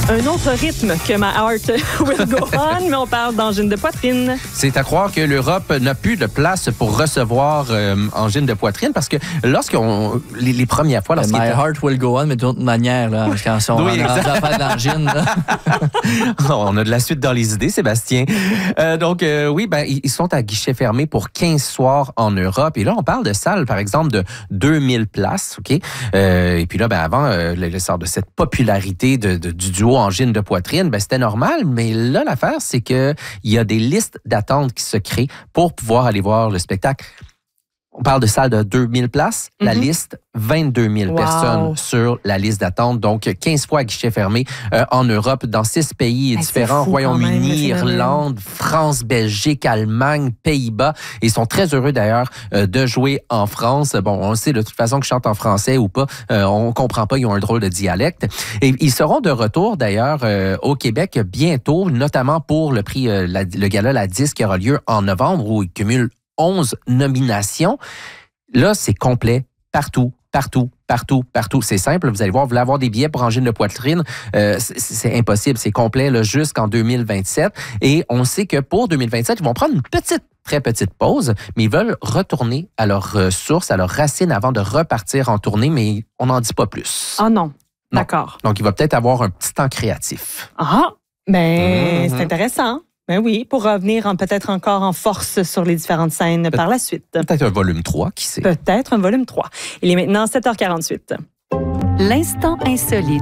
Un autre rythme que My Heart Will Go On, mais on parle d'angine de poitrine. C'est à croire que l'Europe n'a plus de place pour recevoir angine de poitrine parce que les premières fois... My Heart Will Go On, mais d'une autre manière, là, quand on a des affaires d'angine. On a de la suite dans les idées, Sébastien. Ils sont à guichet fermé pour 15 soirs en Europe. Et là, on parle de salles, par exemple, de 2000 places. OK? Et puis là, avant l'essor de cette popularité du duo angine de poitrine, c'était normal. Mais là, l'affaire, c'est qu'il y a des listes d'attente qui se créent pour pouvoir aller voir le spectacle. On parle de salles de 2000 places. La liste, 22 000 personnes sur la liste d'attente. Donc, 15 fois à guichet fermé en Europe, dans 6 pays différents. Royaume-Uni, Irlande, France, Belgique, Allemagne, Pays-Bas. Ils sont très heureux d'ailleurs de jouer en France. Bon, on sait de toute façon qu'ils chantent en français ou pas. On comprend pas, ils ont un drôle de dialecte. Et ils seront de retour d'ailleurs au Québec bientôt, notamment pour le prix, le gala La Disque qui aura lieu en novembre où ils cumulent 11 nominations. Là, c'est complet partout. C'est simple. Vous allez voir, vous voulez avoir des billets pour angine de poitrine, c'est impossible. C'est complet là, jusqu'en 2027. Et on sait que pour 2027, ils vont prendre une très petite pause, mais ils veulent retourner à leurs sources, à leurs racines avant de repartir en tournée, mais on n'en dit pas plus. Ah non. D'accord. Donc, il va peut-être avoir un petit temps créatif. Ah, c'est intéressant. Ben oui, pour revenir peut-être encore en force sur les différentes scènes par la suite. Peut-être un volume 3, qui sait? Peut-être un volume 3. Il est maintenant 7h48. L'instant insolite.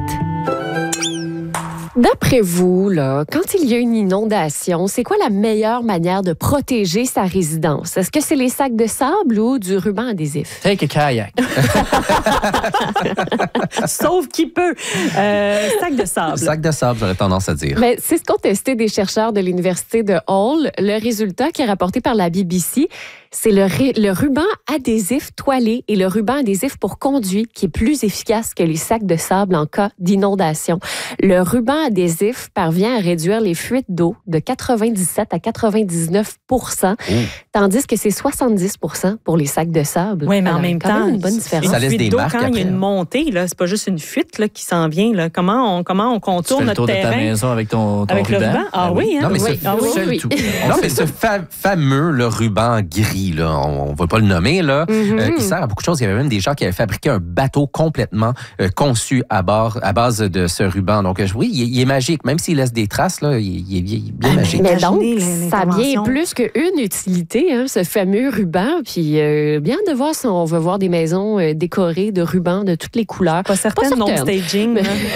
D'après vous, là, quand il y a une inondation, c'est quoi la meilleure manière de protéger sa résidence? Est-ce que c'est les sacs de sable ou du ruban adhésif? Take a kayak. Sauf qui peut. Sac de sable. Sac de sable, j'aurais tendance à dire. Mais c'est ce qu'ont testé des chercheurs de l'Université de Hull. Le résultat qui est rapporté par la BBC, c'est le ruban adhésif toilé et le ruban adhésif pour conduit qui est plus efficace que les sacs de sable en cas d'inondation. Le ruban adhésif parvient à réduire les fuites d'eau de 97 à 99 %, tandis que c'est 70 % pour les sacs de sable. Oui, mais en même temps, une bonne différence. Ça laisse des marques quand il y a une montée, là, c'est pas juste une fuite là, qui s'en vient. Là. Comment on contourne notre terrain? Tu fais le tour de ta maison avec ton avec ruban. Le ruban? Ah oui, hein? Non, mais ce fameux le ruban gris, là, on ne va pas le nommer, là, qui sert à beaucoup de choses. Il y avait même des gens qui avaient fabriqué un bateau complètement conçu à base de ce ruban. Donc, oui, il est magique. Même s'il laisse des traces, là, il est bien magique. Mais donc, ça a bien plus qu'une utilité, hein, ce fameux ruban. Puis, bien de voir si on veut voir des maisons décorées de rubans de toutes les couleurs. Pas certaines, non staging.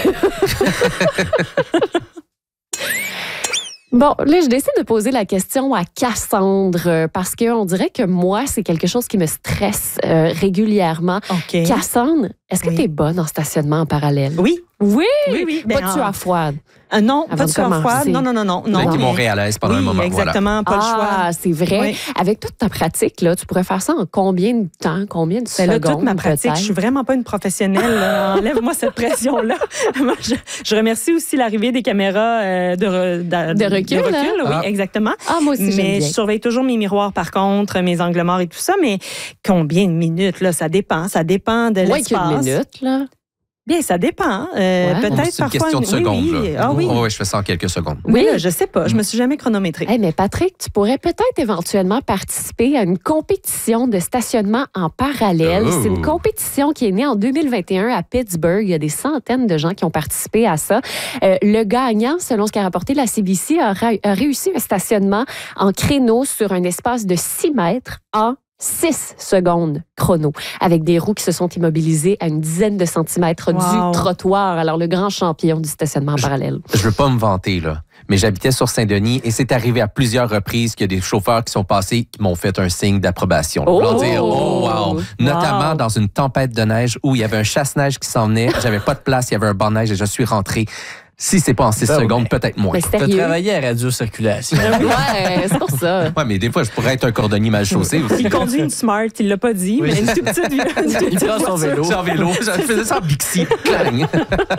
Bon, là, je décide de poser la question à Cassandre parce qu'on dirait que moi, c'est quelque chose qui me stresse régulièrement. Okay. Cassandre, est-ce que tu es bonne en stationnement en parallèle? Oui. Oui? Ben, Pas de sueur froide? Non, pas de sueur froide. Non. Peut-être qu'ils montréalaise pendant un moment. Exactement, pas le choix. Ah, c'est vrai. Oui. Avec toute ta pratique, là, tu pourrais faire ça en combien de temps, combien de secondes? Toute ma pratique, je suis vraiment pas une professionnelle. Enlève-moi cette pression-là. Je remercie aussi l'arrivée des caméras de recul. Oui, exactement. Ah, moi aussi, mais je surveille toujours mes miroirs, par contre, mes angles morts et tout ça. Mais combien de minutes, là, ça dépend. Ça dépend de l'espace. Qu'une minute, là. Bien, ça dépend. Peut-être c'est une question de secondes. Oui. Là. Oui, je fais ça en quelques secondes. Oui, là, je sais pas. Je me suis jamais chronométrée. Hey, mais Patrick, tu pourrais peut-être éventuellement participer à une compétition de stationnement en parallèle. C'est une compétition qui est née en 2021 à Pittsburgh. Il y a des centaines de gens qui ont participé à ça. Le gagnant, selon ce qu'a rapporté la CBC, a réussi un stationnement en créneau sur un espace de 6 mètres en 6 secondes chrono, avec des roues qui se sont immobilisées à une dizaine de centimètres du trottoir. Alors, le grand champion du stationnement en parallèle. Je veux pas me vanter, là, mais j'habitais sur Saint-Denis et c'est arrivé à plusieurs reprises qu'il y a des chauffeurs qui sont passés qui m'ont fait un signe d'approbation. Pour dire, wow! Notamment dans une tempête de neige où il y avait un chasse-neige qui s'en venait, j'avais pas de place, il y avait un banc de neige et je suis rentré. Si c'est pas en 6 secondes, peut-être moins. Tu as travaillé à Radio Circulation. Ouais, c'est pour ça. Ouais, mais des fois, je pourrais être un cordonnier mal chaussé aussi. Il conduit une Smart, il l'a pas dit, mais une toute petite il prend son vélo. Sans vélo. Je faisais ça en Bixi. Clang.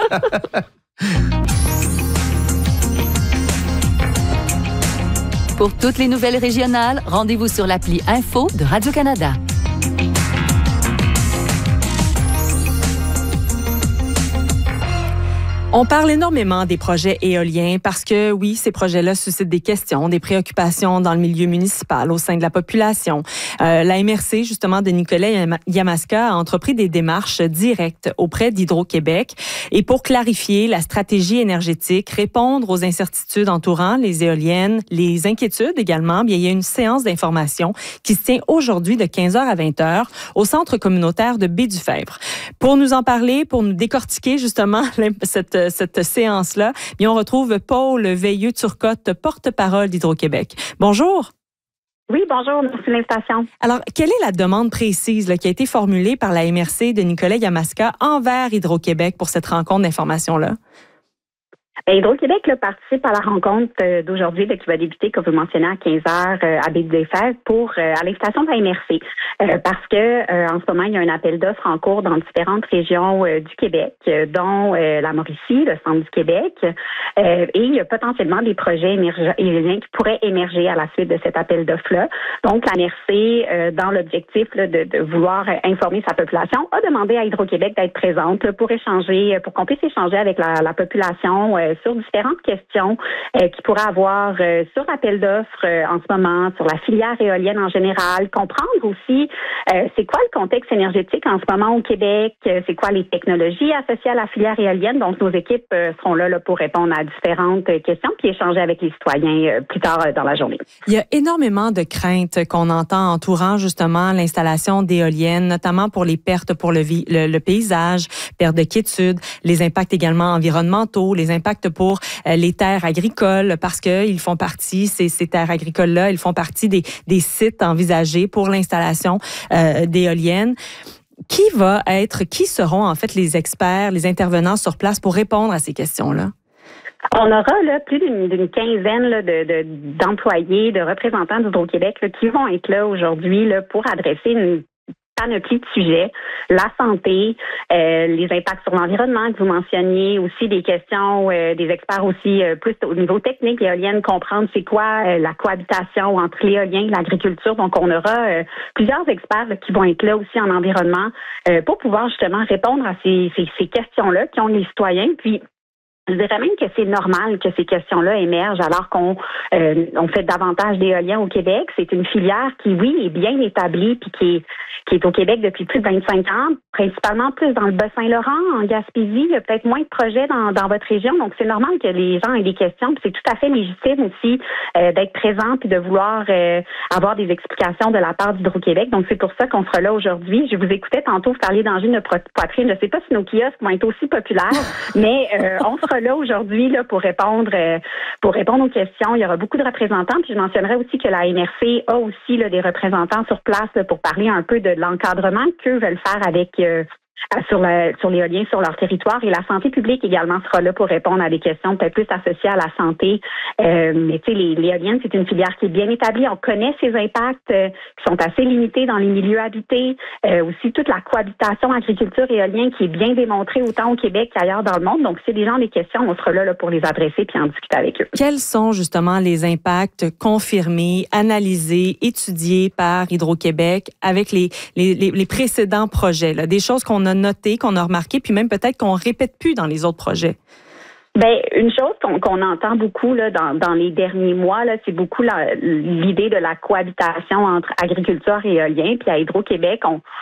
Pour toutes les nouvelles régionales, rendez-vous sur l'appli Info de Radio-Canada. On parle énormément des projets éoliens parce que, oui, ces projets-là suscitent des questions, des préoccupations dans le milieu municipal, au sein de la population. La MRC, justement, de Nicolet Yamaska a entrepris des démarches directes auprès d'Hydro-Québec et pour clarifier la stratégie énergétique, répondre aux incertitudes entourant les éoliennes, les inquiétudes également, bien, il y a une séance d'information qui se tient aujourd'hui de 15h à 20h au centre communautaire de Baie-du-Fèvre. Pour nous en parler, pour nous décortiquer justement cette séance-là, bien, on retrouve Paul Veilleux-Turcotte, porte-parole d'Hydro-Québec. Bonjour. Oui, bonjour, merci de l'invitation. Alors, quelle est la demande précise là, qui a été formulée par la MRC de Nicolet Yamaska envers Hydro-Québec pour cette rencontre d'information-là? Hydro-Québec participe à la rencontre d'aujourd'hui qui va débuter, comme vous mentionnez, à 15h à Baie-du-Fèvre à l'invitation de la MRC. Parce que en ce moment, il y a un appel d'offres en cours dans différentes régions du Québec, dont la Mauricie, le centre du Québec. Et il y a potentiellement des projets éoliens qui pourraient émerger à la suite de cet appel d'offres-là. Donc, la MRC, dans l'objectif de vouloir informer sa population, a demandé à Hydro-Québec d'être présente pour échanger, pour qu'on puisse échanger avec la population sur différentes questions qu'ils pourraient avoir sur l'appel d'offres en ce moment, sur la filière éolienne en général, comprendre aussi c'est quoi le contexte énergétique en ce moment au Québec, c'est quoi les technologies associées à la filière éolienne. Donc, nos équipes seront là pour répondre à différentes questions puis échanger avec les citoyens plus tard dans la journée. Il y a énormément de craintes qu'on entend entourant justement l'installation d'éoliennes, notamment pour les pertes pour le paysage, perte de quiétude, les impacts également environnementaux, les impacts pour les terres agricoles, parce qu'ils font partie, ces terres agricoles-là, ils font partie des sites envisagés pour l'installation d'éoliennes. Qui seront en fait les experts, les intervenants sur place pour répondre à ces questions-là? On aura plus d'une quinzaine d'employés, de représentants d'Hydro-Québec qui vont être là aujourd'hui pour adresser une panoplie de sujets, la santé, les impacts sur l'environnement que vous mentionniez, aussi des questions des experts aussi plus au niveau technique, l'éolienne, comprendre c'est quoi la cohabitation entre l'éolien et l'agriculture. Donc, on aura plusieurs experts qui vont être là aussi en environnement pour pouvoir justement répondre à ces questions-là qui ont les citoyens. Puis, je dirais même que c'est normal que ces questions-là émergent alors qu'on fait davantage d'éolien au Québec. C'est une filière qui, oui, est bien établie puis qui est au Québec depuis plus de 25 ans, principalement plus dans le Bas-Saint-Laurent, en Gaspésie. Il y a peut-être moins de projets dans votre région, donc c'est normal que les gens aient des questions. Puis c'est tout à fait légitime aussi d'être présent puis de vouloir avoir des explications de la part d'Hydro-Québec. Donc c'est pour ça qu'on sera là aujourd'hui. Je vous écoutais tantôt vous parler d'angine de poitrine. Je ne sais pas si nos kiosques vont être aussi populaires, mais on sera là aujourd'hui pour répondre aux questions. Il y aura beaucoup de représentants. Puis je mentionnerais aussi que la MRC a aussi des représentants sur place pour parler un peu de l'encadrement qu'eux veulent faire avec sur l'éolien sur leur territoire, et la santé publique également sera là pour répondre à des questions peut-être plus associées à la santé. Mais tu sais, l'éolienne, c'est une filière qui est bien établie. On connaît ses impacts qui sont assez limités dans les milieux habités. Aussi toute la cohabitation agriculture-éolien qui est bien démontrée autant au Québec qu'ailleurs dans le monde. Donc, c'est des gens des questions, on sera là pour les adresser puis en discuter avec eux. Quels sont justement les impacts confirmés, analysés, étudiés par Hydro-Québec avec les précédents projets, là, des choses qu'on a notées, qu'on a remarquées, puis même peut-être qu'on répète plus dans les autres projets? Ben, une chose qu'on entend beaucoup dans les derniers mois, c'est beaucoup l'idée de la cohabitation entre agriculture et éolien. Puis à Hydro-Québec,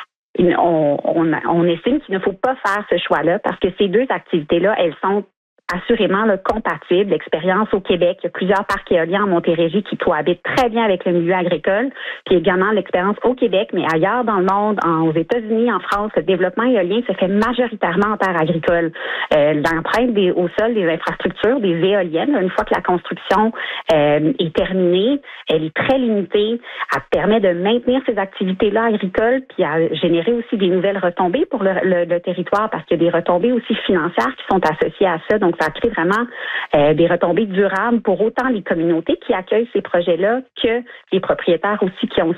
on estime qu'il ne faut pas faire ce choix-là parce que ces deux activités-là, elles sont assurément compatibles. L'expérience au Québec, il y a plusieurs parcs éoliens en Montérégie qui cohabitent très bien avec le milieu agricole. Puis également l'expérience au Québec, mais ailleurs dans le monde, aux États-Unis, en France, le développement éolien se fait majoritairement en terre agricole. L'empreinte au sol des infrastructures, des éoliennes, une fois que la construction est terminée, elle est très limitée. Elle permet de maintenir ces activités-là agricoles puis à générer aussi des nouvelles retombées pour le territoire parce qu'il y a des retombées aussi financières qui sont associées à ça. Donc, ça crée vraiment des retombées durables pour autant les communautés qui accueillent ces projets-là que les propriétaires aussi qui ont